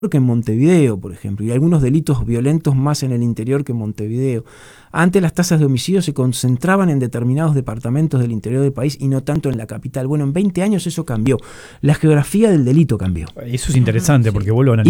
que en Montevideo, por ejemplo, y algunos delitos violentos más en el interior que en Montevideo. Antes las tasas de homicidio se concentraban en determinados departamentos del interior del país y no tanto en la capital. Bueno, en 20 años eso cambió. La geografía del delito cambió. Eso es interesante porque vuelvo a analizar.